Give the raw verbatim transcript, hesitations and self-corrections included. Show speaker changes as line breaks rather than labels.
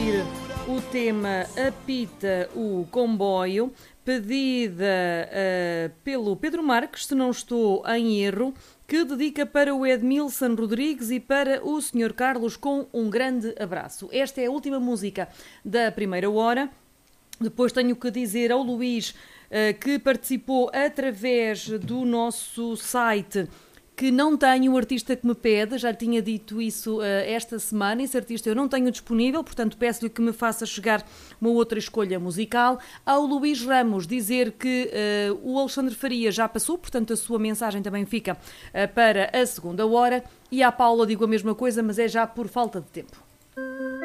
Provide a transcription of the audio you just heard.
ouvir o tema Apita o Comboio, pedida uh, pelo Pedro Marques, se não estou em erro, que dedica para o Edmilson Rodrigues e para o senhor Carlos com um grande abraço. Esta é a última música da primeira hora. Depois tenho que dizer ao Luís, uh, que participou através do nosso site, que não tenho o artista que me pede, já lhe tinha dito isso uh, esta semana, esse artista eu não tenho disponível, portanto peço-lhe que me faça chegar uma outra escolha musical. Ao Luís Ramos dizer que uh, o Alexandre Faria já passou, portanto a sua mensagem também fica uh, para a segunda hora, e à Paula digo a mesma coisa, mas é já por falta de tempo.